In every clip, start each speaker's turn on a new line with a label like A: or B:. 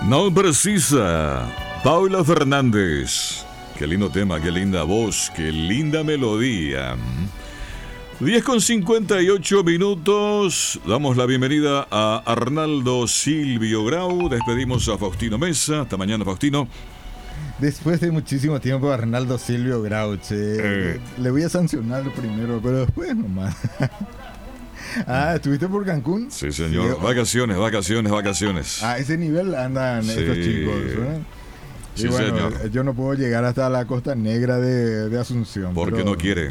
A: No precisa. Paula Fernández. Qué lindo tema, qué linda voz, qué linda melodía. 10:58. Damos la bienvenida a Arnaldo Silvio Grau. Despedimos a Faustino Mesa. Hasta mañana, Faustino.
B: Después de muchísimo tiempo, Arnaldo Silvio Grau, che. Le voy a sancionar primero, pero después nomás. ¿Estuviste por Cancún?
A: Sí, señor. Sí. Vacaciones.
B: A ese nivel andan estos chicos, ¿eh?
A: Sí,
B: y bueno,
A: señor.
B: Yo no puedo llegar hasta la Costa Negra de Asunción.
A: Porque no quiere.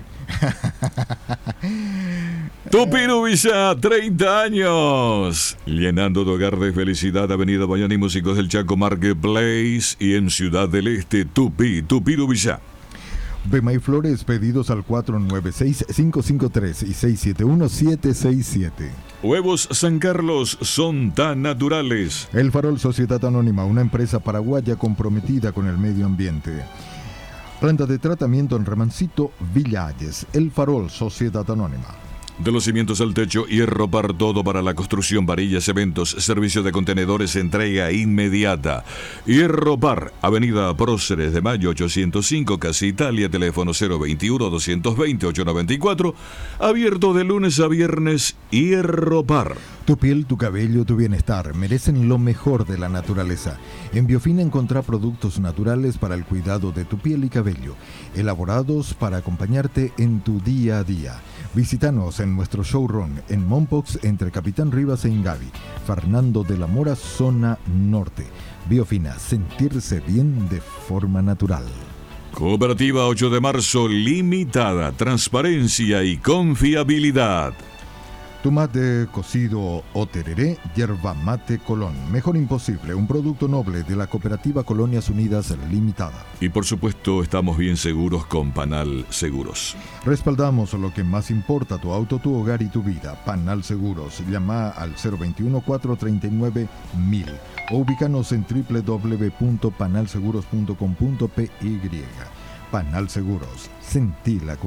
A: Tupinubisa, 30 años. Llenando tu hogar de felicidad. Avenida Bayani y Músicos del Chaco Marketplace. Y en Ciudad del Este, Tupinubisa.
B: Bema y Flores, pedidos al 496-553 y 671-767.
A: Huevos San Carlos son tan naturales.
B: El Farol Sociedad Anónima, una empresa paraguaya comprometida con el medio ambiente. Planta de tratamiento en Remancito, Villa Ayes. El Farol Sociedad Anónima.
A: De los cimientos al techo, Hierropar, todo para la construcción, varillas, cementos, servicio de contenedores, entrega inmediata. Hierropar, Avenida Próceres de Mayo 805, Casa Italia, teléfono 021-220-894, abierto de lunes a viernes. Hierropar.
B: Tu piel, tu cabello, tu bienestar merecen lo mejor de la naturaleza. En Biofina encontrá productos naturales para el cuidado de tu piel y cabello, elaborados para acompañarte en tu día a día. Visítanos en nuestro showroom en Mompox entre Capitán Rivas e Ingavi, Fernando de la Mora, zona norte. Biofina, sentirse bien de forma natural.
A: Cooperativa 8 de marzo limitada, transparencia y confiabilidad.
B: Tu mate cocido o tereré, yerba mate Colón. Mejor imposible, un producto noble de la Cooperativa Colonias Unidas Limitada.
A: Y por supuesto, estamos bien seguros con Panal Seguros.
B: Respaldamos lo que más importa, tu auto, tu hogar y tu vida. Panal Seguros. Llama al 021-439-1000 o ubícanos en www.panalseguros.com.py. Panal Seguros. Sentí la